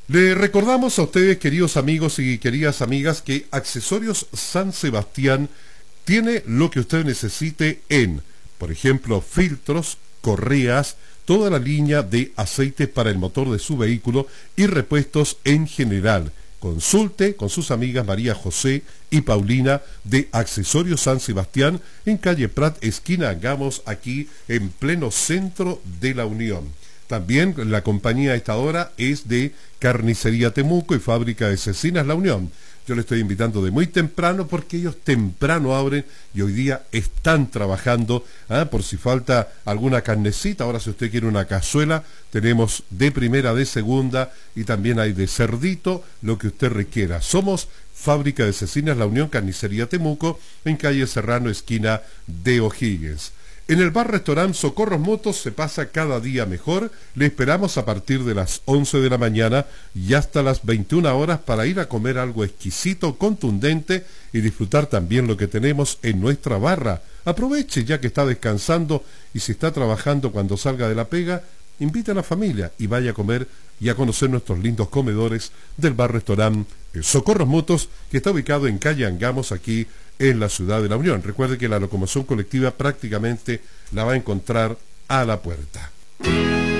Le recordamos a ustedes, queridos amigos y queridas amigas, que Accesorios San Sebastián tiene lo que usted necesite en, por ejemplo, filtros, correas, toda la línea de aceites para el motor de su vehículo y repuestos en general. Consulte con sus amigas María José y Paulina de Accesorios San Sebastián en calle Prat, esquina Angamos, aquí en pleno centro de la Unión. También la compañía a esta hora es de Carnicería Temuco y Fábrica de Cecinas La Unión. Yo le estoy invitando de muy temprano porque ellos temprano abren y hoy día están trabajando, por si falta alguna carnecita. Ahora si usted quiere una cazuela, tenemos de primera, de segunda y también hay de cerdito, lo que usted requiera. Somos Fábrica de Cecinas La Unión, Carnicería Temuco, en calle Serrano, esquina de O'Higgins. En el bar-restaurant Socorros Motos se pasa cada día mejor. Le esperamos a partir de las 11 de la mañana y hasta las 21 horas para ir a comer algo exquisito, contundente y disfrutar también lo que tenemos en nuestra barra. Aproveche ya que está descansando y si está trabajando cuando salga de la pega, invite a la familia y vaya a comer y a conocer nuestros lindos comedores del bar-restaurant Socorros Motos, que está ubicado en calle Angamos, aquí en la ciudad de la Unión. Recuerde que la locomoción colectiva prácticamente la va a encontrar a la puerta.